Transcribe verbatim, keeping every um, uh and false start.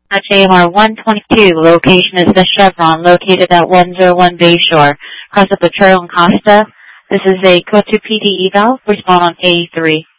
At A M R one twenty-two, location is the Chevron located at one oh one Bayshore, across the Petro and Costa. This is a code to P D eval. Respond on A three.